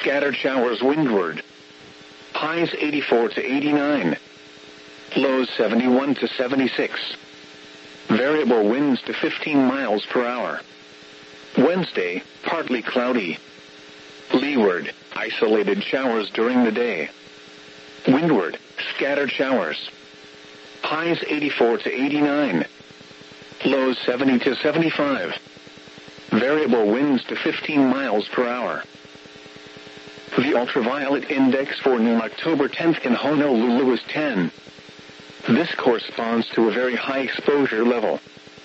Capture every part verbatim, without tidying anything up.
Scattered showers windward. Highs eighty-four to eighty-nine. Lows seventy-one to seventy-six. Variable winds to fifteen miles per hour. Wednesday, partly cloudy. Leeward, isolated showers during the day. Windward, scattered showers. Highs eighty-four to eighty-nine. Lows seventy to seventy-five. Variable winds to fifteen miles per hour. The ultraviolet index for noon October tenth in Honolulu is ten. This corresponds to a very high exposure level.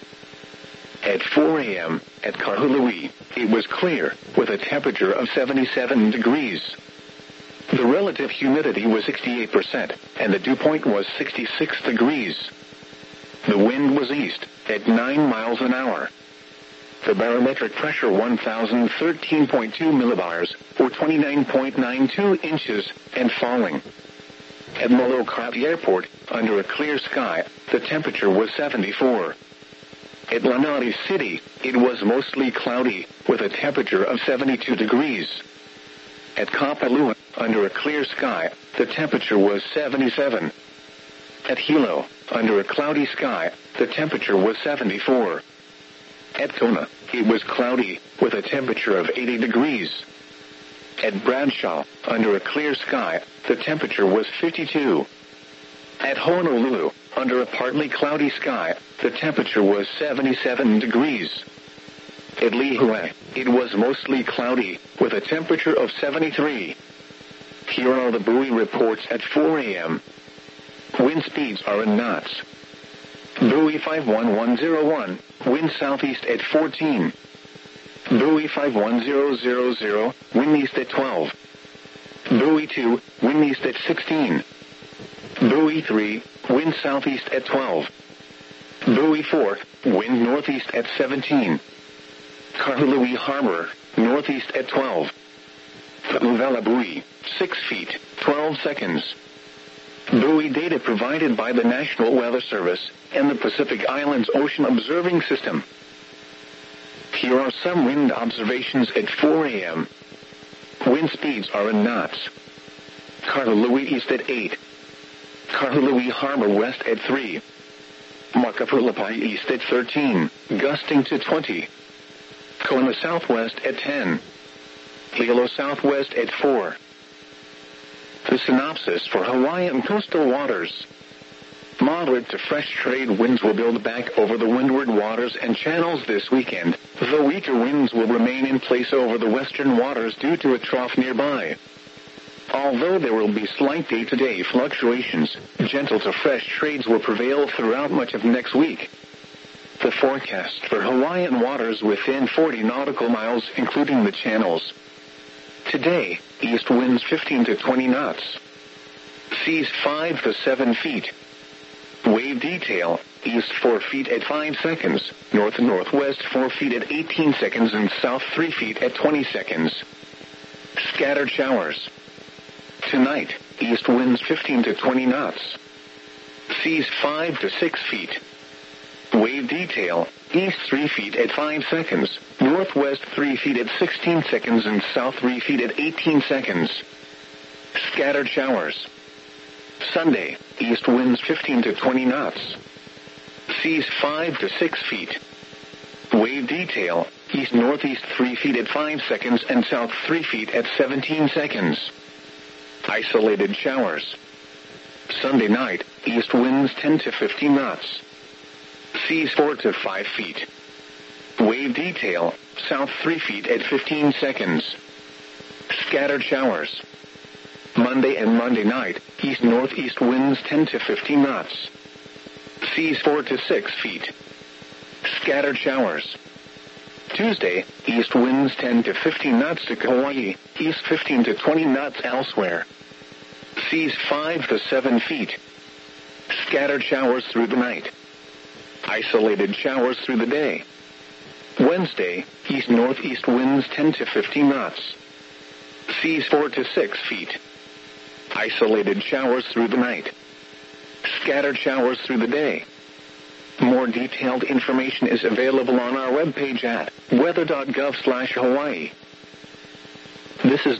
At four a.m., at Kahului, it was clear, with a temperature of seventy-seven degrees. The relative humidity was sixty-eight percent, and the dew point was sixty-six degrees. The wind was east, at nine miles an hour. The barometric pressure one thousand thirteen point two millibars, or twenty-nine point nine two inches, and falling. At Molokai Airport, under a clear sky, the temperature was seventy-four. At Lanai City, it was mostly cloudy, with a temperature of seventy-two degrees. At Kapalua, under a clear sky, the temperature was seventy-seven. At Hilo, under a cloudy sky, the temperature was seventy-four. At Kona, it was cloudy, with a temperature of eighty degrees. At Bradshaw, under a clear sky, the temperature was fifty-two. At Honolulu, under a partly cloudy sky, the temperature was seventy-seven degrees. At Lihue, it was mostly cloudy, with a temperature of seventy-three. Here are the buoy reports at four a.m. Wind speeds are in knots. Buoy five one one zero one, wind southeast at fourteen. Buoy five one zero zero zero, wind east at twelve. Buoy two, wind east at sixteen. Buoy three, wind southeast at twelve. Buoy four, wind northeast at seventeen. Kahului Harbor, northeast at twelve. Uvela buoy, six feet, twelve seconds. Buoy data provided by the National Weather Service and the Pacific Islands Ocean Observing System. Here are some wind observations at four a.m. Wind speeds are in knots. Kahului east at eight. Kahului Harbor west at three. Makapulapai east at thirteen, gusting to twenty. Kona southwest at ten. Hilo southwest at four. The synopsis for Hawaiian coastal waters. Moderate to fresh trade winds will build back over the windward waters and channels this weekend, though weaker winds will remain in place over the western waters due to a trough nearby. Although there will be slight day-to-day fluctuations, gentle to fresh trades will prevail throughout much of next week. The forecast for Hawaiian waters within forty nautical miles, including the channels. Today, east winds fifteen to twenty knots. Seas five to seven feet. Wave detail, east four feet at five seconds, north and northwest four feet at eighteen seconds, and south three feet at twenty seconds. Scattered showers. Tonight, east winds fifteen to twenty knots. Seas five to six feet. Wave detail, east three feet at five seconds, northwest three feet at sixteen seconds, and south three feet at eighteen seconds. Scattered showers. Sunday, east winds fifteen to twenty knots. Seas five to six feet. Wave detail, east northeast three feet at five seconds and south three feet at seventeen seconds. Isolated showers. Sunday night, east winds ten to fifteen knots. Seas four to five feet. Wave detail, south three feet at fifteen seconds. Scattered showers. Monday and Monday night, east-northeast winds ten to fifteen knots. Seas four to six feet. Scattered showers. Tuesday, east winds ten to fifteen knots to Kauai, east fifteen to twenty knots elsewhere. Seas five to seven feet. Scattered showers through the night. Isolated showers through the day. Wednesday, east-northeast winds ten to fifteen knots. Seas four to six feet. Isolated showers through the night. Scattered showers through the day. More detailed information is available on our webpage at weather dot gov slash Hawaii. This is